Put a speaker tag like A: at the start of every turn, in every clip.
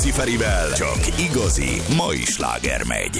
A: Ciferivel csak igazi mai sláger megy.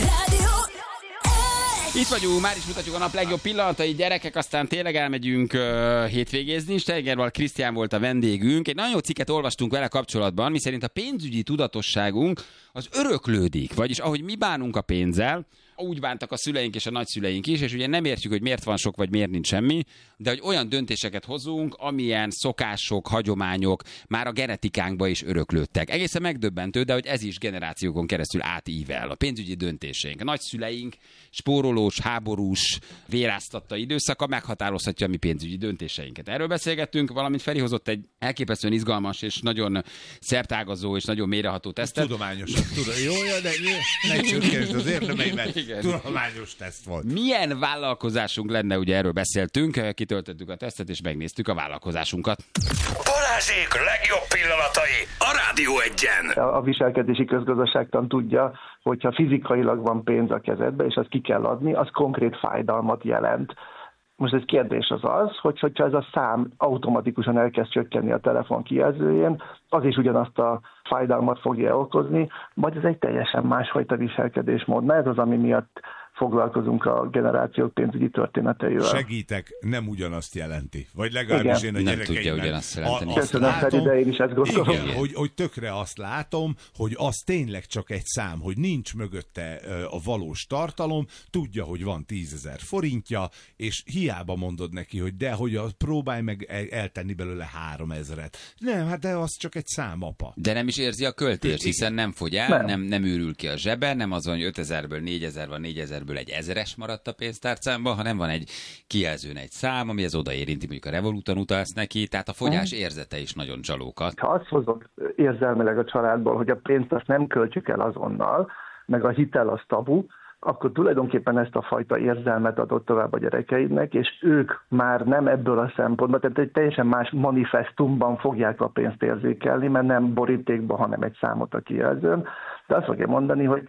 B: Itt vagyunk, már is mutatjuk a nap legjobb pillanatai, gyerekek, aztán tényleg elmegyünk hétvégézni. Steigerwald Krisztián volt a vendégünk. Egy nagyon jó cikket olvastunk vele kapcsolatban, miszerint a pénzügyi tudatosságunk az öröklődik. Vagyis ahogy mi bánunk a pénzzel, úgy bántak a szüleink és a nagyszüleink is, és ugye nem értjük, hogy miért van sok, vagy miért nincs semmi, de hogy olyan döntéseket hozunk, amilyen szokások, hagyományok már a genetikánkba is öröklődtek. Egészen megdöbbentő, de hogy ez is generációkon keresztül átível. A pénzügyi döntéseink. A nagyszüleink spórolós, háborús, véráztatta időszaka meghatározhatja a mi pénzügyi döntéseinket. Erről beszélgettünk, valamint Feri hozott egy elképesztően izgalmas és nagyon szertágazó és nagyon mélyreható tesztet.
C: Tudományosan, jó, de ne csökkensd az érdemeimet. Tudományos teszt volt.
B: Milyen vállalkozásunk lenne, ugye erről beszéltünk, kitöltöttük a tesztet és megnéztük a vállalkozásunkat.
A: Balázsék legjobb pillanatai a Rádió Egyen.
D: A viselkedési közgazdaságtan tudja, hogyha fizikailag van pénz a kezedbe, és azt ki kell adni, az konkrét fájdalmat jelent. Most ez kérdés az, hogyha ez a szám automatikusan elkezd csökkenni a telefon kijelzőjén, az is ugyanazt a fájdalmat fogja okozni, vagy ez egy teljesen másfajta viselkedésmód. Na ez az, ami miatt foglalkozunk a generációk pénzügyi történeteivel.
C: Segítek, nem ugyanazt jelenti. Vagy legalábbis én a
B: nem tudja
C: gyerekeimnek
B: ugyanazt jelenteni.
D: Köszönöm, Feri, de én is ezt gondolom.
C: Igen, hogy tökre azt látom, hogy az tényleg csak egy szám, hogy nincs mögötte a valós tartalom, tudja, hogy van 10 000 forintja, és hiába mondod neki, hogy próbálj meg eltenni belőle 3 000-et. Nem, hát de az csak egy szám, apa.
B: De nem is érzi a költést, hiszen nem fogy el, nem űrül ki a zsebe, nem az van, hogy 5000-ből 4000 van, 4000-ből egy 1000-es maradt a pénztárcámban, hanem van egy kijelzőn egy szám, ami ez odaérinti, mondjuk a Revoluton utalsz neki, tehát a fogyás érzete is nagyon csalókat.
D: Ha azt hozod érzelmileg a családból, hogy a pénzt azt nem költjük el azonnal, meg a hitel az tabu, akkor tulajdonképpen ezt a fajta érzelmet adott tovább a gyerekeidnek, és ők már nem ebből a szempontból, tehát egy teljesen más manifestumban fogják a pénzt érzékelni, mert nem borítékban, hanem egy számot a kijelzőn, de azt fogja mondani, hogy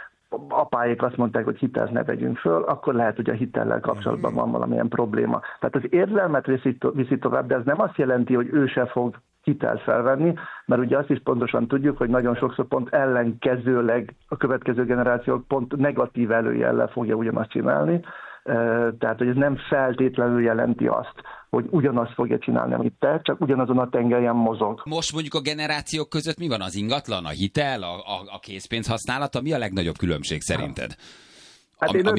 D: apáik azt mondták, hogy hitelt ne vegyünk föl, akkor lehet, hogy a hitellel kapcsolatban van valamilyen probléma. Tehát az érzelmet viszi tovább, de ez nem azt jelenti, hogy ő se fog hitelt felvenni, mert ugye azt is pontosan tudjuk, hogy nagyon sokszor pont ellenkezőleg a következő generációk pont negatív előjellel fogja ugyanazt csinálni, tehát hogy ez nem feltétlenül jelenti azt, hogy ugyanazt fogja csinálni, amit te, csak ugyanazon a tengelyen mozog.
B: Most mondjuk a generációk között mi van? Az ingatlan, a hitel, a készpénz használata? Mi a legnagyobb különbség szerinted?
D: Hát én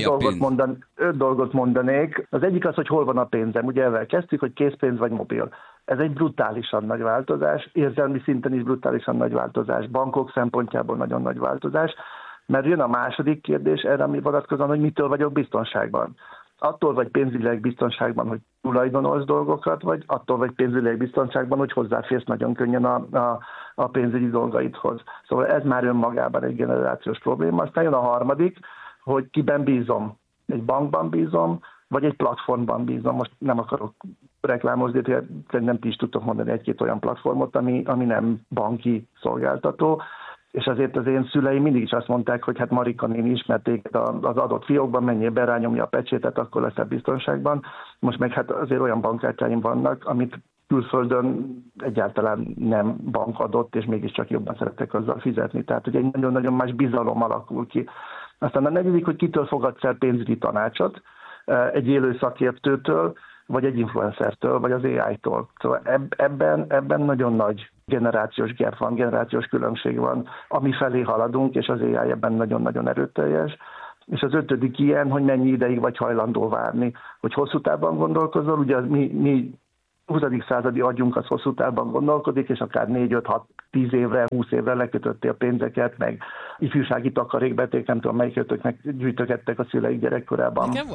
D: 5 dolgot mondanék. Az egyik az, hogy hol van a pénzem. Ugye ezzel kezdtük, hogy készpénz vagy mobil. Ez egy brutálisan nagy változás, érzelmi szinten is brutálisan nagy változás, bankok szempontjából nagyon nagy változás, mert jön a második kérdés erre, ami vonatkozóan, hogy mitől vagyok biztonságban. Attól vagy pénzügyileg biztonságban, hogy tulajdonolsz dolgokat, vagy attól vagy pénzügyileg biztonságban, hogy hozzáférsz nagyon könnyen a pénzügyi dolgaidhoz. Szóval ez már önmagában egy generációs probléma. Aztán jön a harmadik, hogy kiben bízom. Egy bankban bízom, vagy egy platformban bízom. Most nem akarok reklámozni, de szerintem ti is tudtok mondani egy-két olyan platformot, ami nem banki szolgáltató. És azért az én szüleim mindig is azt mondták, hogy hát Marika néni ismerték az adott fiókban, menjél be, rányomja a pecsétet, akkor leszel biztonságban. Most meg hát azért olyan bankkártyáim vannak, amit külföldön egyáltalán nem bank adott, és mégiscsak jobban szeretek azzal fizetni. Tehát ugye egy nagyon-nagyon más bizalom alakul ki. Aztán a negyedik, hogy kitől fogadsz el pénzügyi tanácsot, egy élő szakértőtől, vagy egy influencertől, vagy az AI-tól. Szóval ebben nagyon nagy generációs gap van, generációs különbség van, ami felé haladunk, és az AI ebben nagyon-nagyon erőteljes. És az ötödik ilyen, hogy mennyi ideig vagy hajlandó várni, hogy hosszú távban gondolkozol, ugye mi 20. századi agyunk az hosszú távban gondolkodik, és akár 4-5-6-10 évre, 20 évre lekötöttél pénzeket, meg ifjúsági takarékbeték, nem tudom, melyikötöknek gyűjtögettek a szüleik gyerekkorában.
B: Én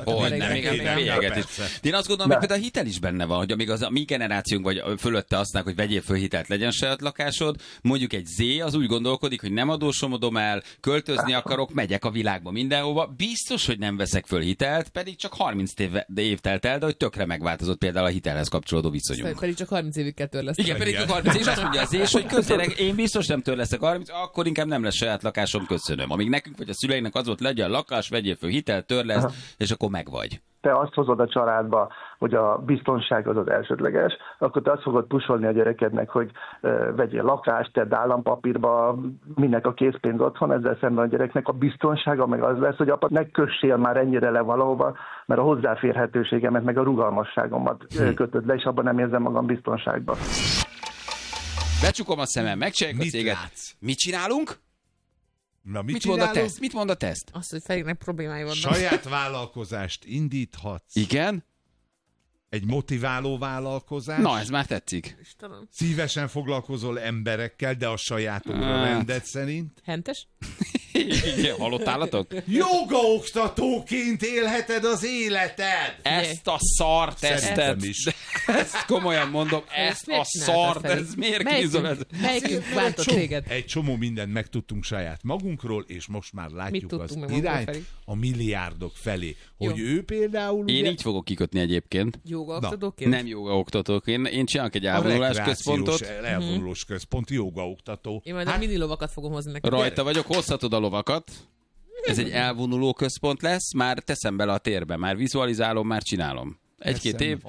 B: azt gondolom, hogy például a hitel is benne van, hogy amíg a mi generációnk vagy fölötte aztán, hogy vegyél föl hitelt, legyen saját lakásod, mondjuk egy Z az úgy gondolkodik, hogy nem adósomodom el, költözni akarok, megyek a világba mindenhova, biztos, hogy nem veszek föl hitelt, pedig csak 30 év telt el, de hogy tökre megváltozott például a hitelhez kapcsolódó viszonyunk.
E: Pedig csak 30 évig kell törlesz.
B: Igen, pedig csak 30 év, és azt mondja az és, hogy köszönjük, én biztos nem törleszek 30, akkor inkább nem lesz saját lakásom, köszönöm. Amíg nekünk vagy a szüleinek az volt, legyen lakás, vegyél föl hitelt, törlesz, és akkor megvagy.
D: te azt hozod a családba, hogy a biztonság az elsődleges, akkor te azt fogod pusolni a gyerekednek, hogy vegyél lakást, tedd állampapírba, minek a készpénz otthon, ezzel szemben a gyereknek a biztonsága meg az lesz, hogy apa, ne kössél már ennyire le valahova, mert a hozzáférhetőségemet, meg a rugalmasságomat kötöd le, és abban nem érzem magam biztonságban.
B: Becsukom a szemem, megcsináljuk a céget. Mit csinálunk?
C: Na,
B: mit mond a teszt? Mit mond a teszt?
E: Azt, hogy Ferinek problémái vannak.
C: Saját vállalkozást indíthatsz.
B: Igen?
C: Egy motiváló vállalkozás.
B: Na, ez már tetszik.
E: Istenem.
C: Szívesen foglalkozol emberekkel, de a saját óra rendet szerint.
E: Hentes?
B: Igen, halott állatok?
C: Jogaoktatóként élheted az életed!
B: Ezt a szartesztet. Ezt komolyan mondom, ezt a szart, ez miért kézzel ez?
E: Melyikünk bántott téged?
C: Egy csomó mindent megtudtunk saját magunkról, és most már látjuk az irányt a milliárdok felé. Hogy
E: jó.
C: Ő például...
B: Én így fogok kikötni egyébként.
E: Jogaoktatóként?
B: Nem jogaoktatóként. Én csinálok egy elvonulás központot.
C: Elvonulós központ, jogaoktató.
E: Én majd a mini lovakat fogom hozni neki.
B: Rajta vagyok, hozhatod a lovakat. Ez egy elvonuló központ lesz, már teszem bele a térbe, már vizualizálom, már csinálom. Egy-két év.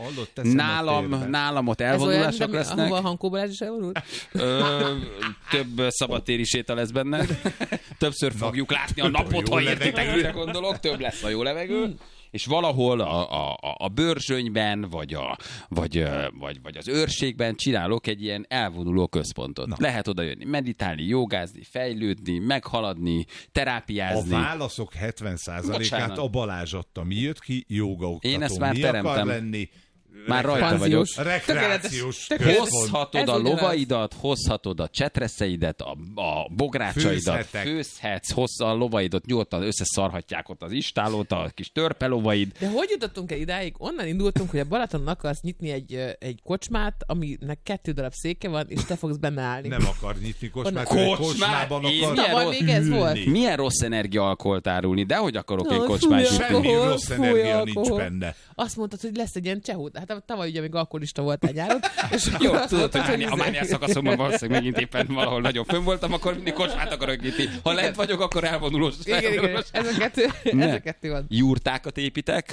B: Nálam ott elvonulások lesznek.
E: Ahova a Hankó Balázs is elvonult?
B: Több szabadtéri séta lesz benne. Többször fogjuk látni a napot, ha értitek, mire gondolok. Több lesz a jó levegő. És valahol a Börzsönyben, vagy az Őrségben csinálok egy ilyen elvonuló központot. Na. Lehet oda jönni, meditálni, jogázni, fejlődni, meghaladni, terápiázni.
C: A válaszok 70%-át a Balázs adta. Mi jött ki? Jogaoktató.
B: Én ezt már teremtem.
C: Akar lenni?
B: Már rajta vagyok.
C: Rekreációs
B: hozhatod a lovaidat, hozhatod a csetreszeidet, a bográcsaidat, főzhetsz, hozz a lovaidat, nyugodtan összeszarhatják ott az istálót, a kis törpelovaid.
E: De hogy jutottunk el idáig? Onnan indultunk, hogy a Balatonon akarsz nyitni egy kocsmát, aminek 2 darab széke van, és te fogsz benne állni.
C: Nem akar nyitni kocsmát,
B: kocsmában
C: akar
E: még ez volt.
B: Milyen rossz energiaalkoholt árulni, de hogy akarok én kocsmát nyitni?
C: Semmi rossz energia nincs benne.
E: Azt mondtad, hogy lesz egy ilyen csehút. Hát tavaly ugye még alkoholista voltál nyáron.
B: Jó, tudod, hogy a mániás szakaszomban valószínűleg megint éppen valahol nagyon fönn voltam, akkor mindig kocsmát akarok nyitni. Ha lent vagyok, akkor elvonulós.
E: Igen, ez a kettő van.
B: Jurtákat építek,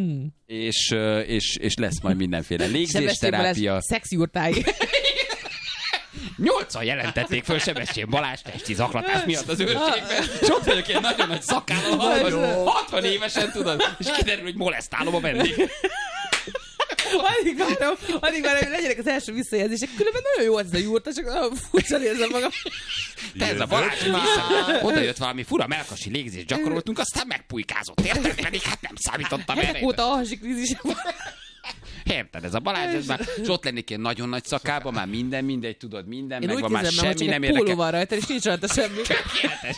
B: és lesz majd mindenféle légzésterápia.
E: Szexjurtái.
B: 8-an jelentették föl Sebestyén Balázs testi zaklatás miatt az Őrségben, és ott vagyok ilyen nagyon nagy szakállal, 60 évesen, tudod, és kiderül, hogy molesztálom a vendég.
E: Addig várom, legyenek az első visszajelzések. Különben nagyon jó ez a jurta, csak nagyon furcsán érzem magam.
B: Te ez a Balázs vissza. Oda jött valami fura melkasi légzést gyakoroltunk, aztán megpulykázott. Érted? Pedig hát nem számítottam erre.
E: Ezek óta alhasi krízisek van.
B: Érted, ez a Balázs, ez már, és ott lennék ilyen nagyon nagy szakában, már mindegy, tudod, minden,
E: én
B: meg van már semmi nem
E: érdekel. Én úgy póló van rajta, és nincs rajta semmi.
B: Tökéletes.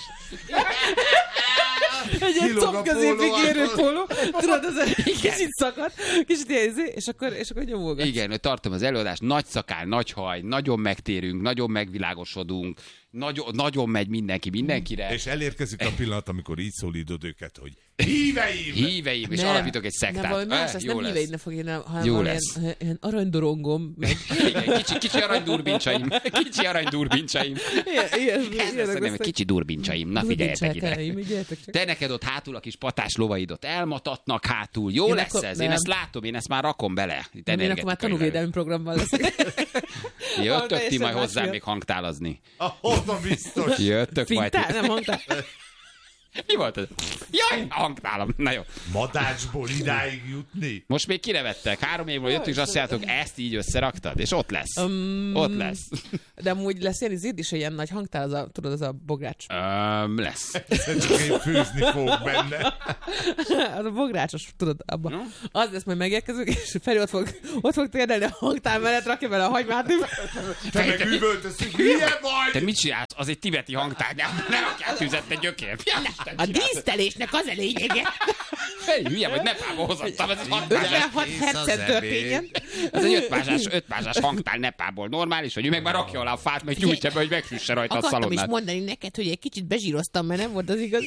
E: Egy ilyen combközépig érő póló, tudod, ez egy kicsit szakadt, kicsit érzé, és akkor nyomolgatsz.
B: Igen, tartom az előadást, nagy szakál, nagy haj, nagyon megtérünk, nagyon megvilágosodunk, nagyon megy mindenki mindenkire.
C: És elérkezik a pillanat, amikor így szólítod őket, hogy híveim,
B: és alapítok egy szektát.
E: Nem, valami más lesz, nem híveid ne fog írni,
B: jó
E: hanem
B: lesz.
E: ilyen aranydorongom.
B: Igen, kicsi aranydurbintsaim. Kicsi aranydurbintsaim.
E: Ilyen
B: kicsi durbincsaim. Na figyeljetek ide.
E: Csak.
B: Te neked ott hátul a kis patás lovaidot elmatatnak hátul. Jó lesz ez? Én ezt látom, én ezt már rakom bele.
E: Én akkor már tanúvédelmi programban leszek.
B: Jöttök ti majd hozzám még hangtálazni.
C: Oda biztos.
B: Jöttök majd.
E: Nem hangtál.
B: Mi volt ez? Jaj, hangtálam. Na jó.
C: Madácsból idáig jutni.
B: Most még kinevettek. 3 évről jöttünk, és azt mondjátok, ezt így összeraktad, és ott lesz. Ott lesz.
E: De amúgy lesz ilyen izid is, ilyen nagy hangtál, tudod, az a bogrács.
B: Lesz.
C: Csak én főzni fog benne.
E: Az a bográcsos, tudod, abban. Az lesz, majd megérkezünk, és Feri ott fog térdelni a hangtál mellett, rakja bele a hagymát.
C: Te meg üvöltözünk, milyen vagy?
B: Te mit csinálsz? Az egy tibeti hangtál, ne rakjál tüzet, te gyökér.
E: A dísztelésnek az a lényege.
B: Feri, hülye vagy, Nepálból hozottam, ez
E: 56 hercen történjen.
B: Ez egy 5 mázsás hangtál Nepálból normális, hogy ő meg már rakja alá a fát, meg gyújtja be, hogy megfűsse rajta a szalonnát.
E: Akartam is mondani neked, hogy egy kicsit bezsíroztam, mert nem volt az igaz.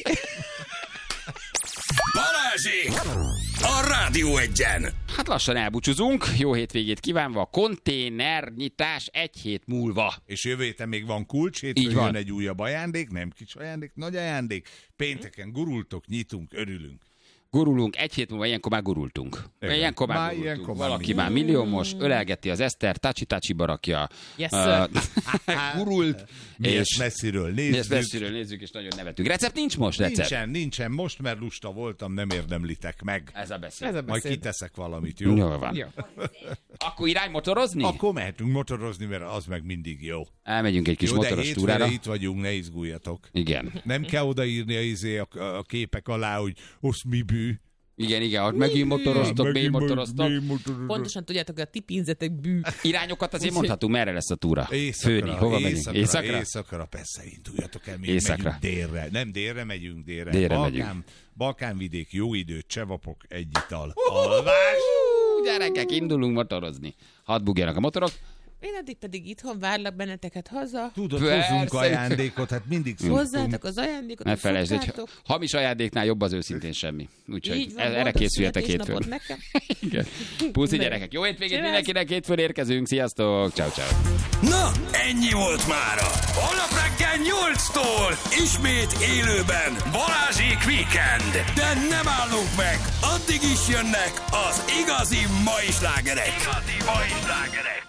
A: Balázsék! A Rádió Egyen!
B: Hát lassan elbúcsúzunk, jó hétvégét kívánva, konténernyitás 1 hét múlva.
C: És jövő héten még van kulcs, hétfőn jön egy újabb ajándék, nem kis ajándék, nagy ajándék. Pénteken gurultok, nyitunk, örülünk.
B: Gurulunk, egy hét múlva ilyenkor már gurultunk. Ilyenkor már gurultunk. Valaki már milliómos, ölelgeti az Eszter, tácsi barakja.
E: Yes,
B: Gurult.
C: És messziről nézzük.
B: És nagyon nevetünk. Recept nincs most, recept?
C: Nincsen. Most, mert lusta voltam, nem érdemlitek meg.
B: Ez a beszéd.
C: Majd kiteszek valamit, jó?
B: Jól van. Jó. Akkor irány motorozni?
C: Akkor mehetünk motorozni, mert az meg mindig jó.
B: Elmegyünk egy kis motoros túrára.
C: De itt vagyunk, ne izguljatok.
B: Igen.
C: Nem kell odaírni a képek alá, hogy osz mi bű.
B: Igen, ott megint motoroztok, még motoroztok.
E: Pontosan tudjátok, hogy a ti pénzetek bű.
B: Irányokat azért mondhatunk, merre lesz a túra?
C: Északra,
B: hova megyünk?
C: Északra, persze, induljatok el, még megyünk délre. Nem délre megyünk, délre. Balkánvidék, jó idő, csevapok, egy ital. Alvás!
B: Gyerekek, indulunk motorozni. Hadd bugjanak a motorok.
E: Én addig pedig itthon várlak benneteket haza.
C: Tudod, hozzunk ajándékot, hát mindig szoktunk.
E: Hozzátok az ajándékot,
B: ne felejtsd, hogy hamis ajándéknál jobb az őszintén semmi. Úgyhogy erre készüljetek hétfőn. Puszi gyerekek, jó hétvégét mindenkinek, hétfőn érkezünk, sziasztok, ciao.
A: Na, ennyi volt mára. Holnap reggel 8-tól ismét élőben Balázsék Weekend. De nem állunk meg, addig is jönnek az igazi mai slágerek.